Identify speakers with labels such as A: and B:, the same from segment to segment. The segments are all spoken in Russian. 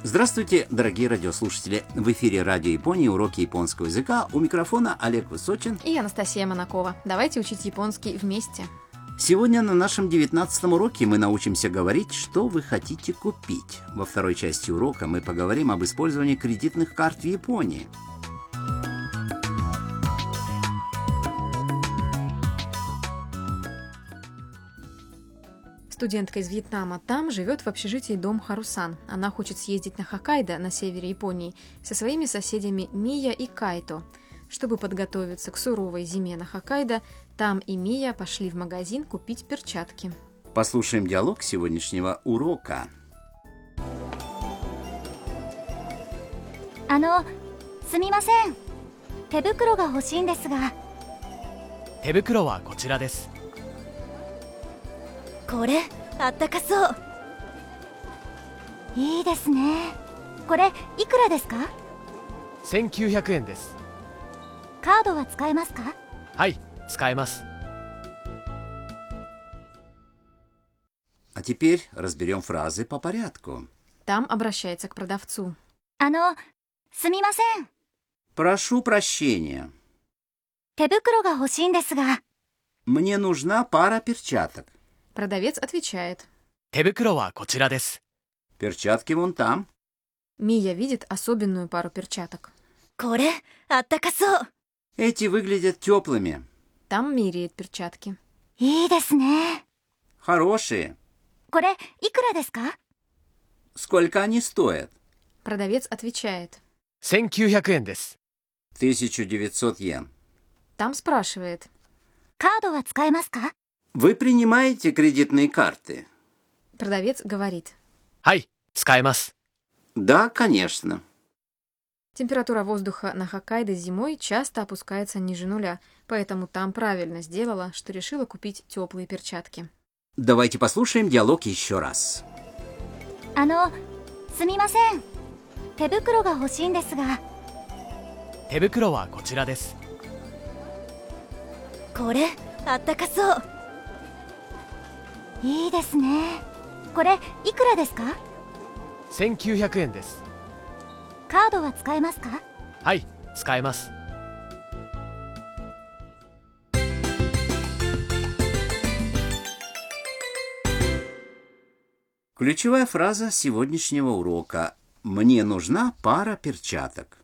A: Здравствуйте, дорогие радиослушатели! В эфире Радио Японии, уроки японского языка. У микрофона Олег Высочин
B: и Анастасия Монакова. Давайте учить японский вместе.
A: Сегодня на нашем 19-м уроке мы научимся говорить, что вы хотите купить. Во второй части урока мы поговорим об использовании кредитных карт в Японии.
B: Студентка из Вьетнама там живет в общежитии дом Харусан. Она хочет съездить на Хоккайдо, на севере Японии, со своими соседями Мия и Кайто. Чтобы подготовиться к суровой зиме на Хоккайдо, там и Мия пошли в магазин купить перчатки.
A: Послушаем диалог сегодняшнего урока.
C: すみません。手袋が欲しいんですが。
D: 手袋はこちらです。
C: これ、あったかそう。いいですね。これ、いくらですか
D: ？1900円です。
C: カードは使えますか？
D: はい、使えます。
A: А теперь разберем фразы по порядку.
B: Там обращается к продавцу.
C: すみません。
A: Прошу прощения.
C: 手袋が欲しいんですが。
A: Мне нужна пара перчаток.
B: Продавец отвечает.
D: 手袋はこちらです。
A: Перчатки вон там.
B: Мия видит особенную пару перчаток.
C: これ、あったかそう。
A: Эти выглядят теплыми.
B: Там меряет перчатки.
C: いいですね。
A: Хорошие.
C: これ、いくらですか？
A: Сколько они стоят?
B: Продавец отвечает.
D: 1900円です。
A: 1900 йен.
B: Там спрашивает.
C: カードは使えますか？
A: Вы принимаете кредитные карты?
B: Продавец говорит.
D: はい、使えます。
A: Да, конечно.
B: Температура воздуха на Хоккайдо зимой часто опускается ниже нуля, поэтому там правильно сделала, что решила купить теплые перчатки.
A: Давайте послушаем диалог еще раз.
C: すみません。手袋が欲しいんですが。
D: 手袋はこちらです。
C: これ、あったかそう。いいですね。これ、いくらですか
D: ？1900円です。
C: カードは使えますか？
D: はい、使えます。
A: Ключевая фраза сегодняшнего урока. Мне нужна пара перчаток.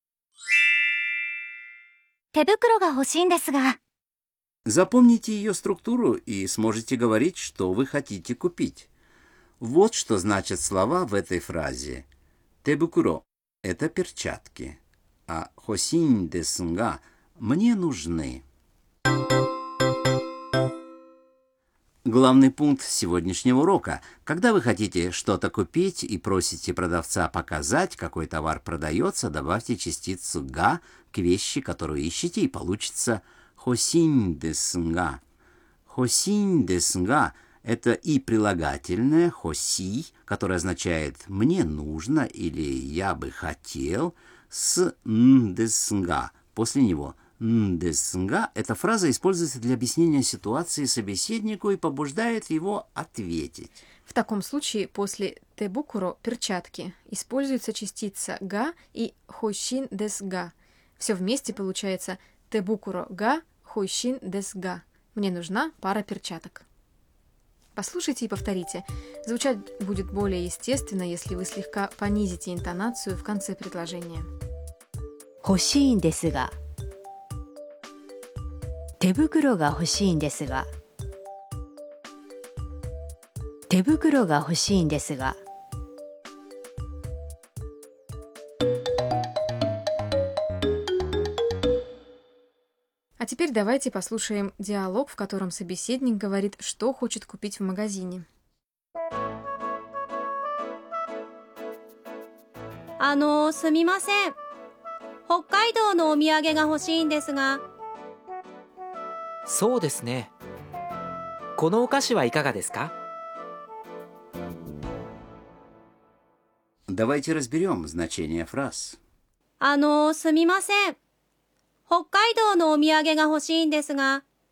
C: 手袋が欲しいんですが。
A: Запомните ее структуру и сможете говорить, что вы хотите купить. Вот что значат слова в этой фразе. Тебукуро – это перчатки, а хосин десунга – мне нужны. Главный пункт сегодняшнего урока. Когда вы хотите что-то купить и просите продавца показать, какой товар продается, добавьте частицу «га» к вещи, которую ищете, и получится «хосин десунга». «Хосин десунга» — это и прилагательное «хоси», которое означает «мне нужно» или «я бы хотел», с «н десунга» после него. «Ндесунга» — эта фраза используется для объяснения ситуации собеседнику и побуждает его ответить.
B: В таком случае после «тебукуро» — перчатки используется частица «га» и «хойшин дес га». Все вместе получается «тебукуро га хойшин дес га». Мне нужна пара перчаток. Послушайте и повторите. Звучать будет более естественно, если вы слегка понизите интонацию в конце предложения.
C: 欲しいんですが。手袋が欲しいんですが。手袋が欲しいんですが。
B: А теперь давайте послушаем диалог, в котором собеседник говорит, что хочет купить в магазине.
E: すみません。北海道のお土産が欲しいんですが。
F: そうですね。このお菓子はいかがですか？
A: Давайте разберем значение фраз.
E: すみません。北海道のお土産が欲しいんですが。